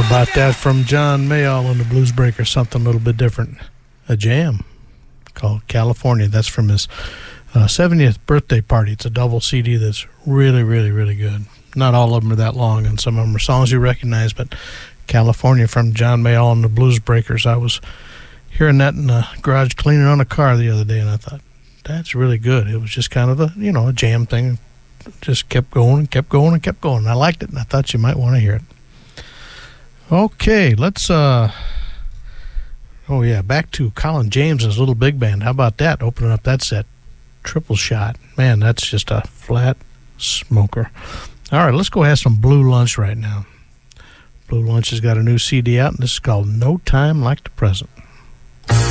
About that from John Mayall and the Blues Breakers, something a little bit different. A jam called California. That's from his 70th birthday party. It's a double CD that's really, really, really good. Not all of them are that long, and some of them are songs you recognize, but California from John Mayall and the Blues Breakers. I was hearing that in the garage cleaning on a car the other day, and I thought, that's really good. It was just kind of a jam thing. Just kept going and kept going and kept going. I liked it, and I thought you might want to hear it. Okay, let's back to Colin James and his little big band. How about that? Opening up that set. Triple Shot. Man, that's just a flat smoker. All right, let's go have some Blue Lunch right now. Blue Lunch has got a new CD out, and this is called No Time Like the Present.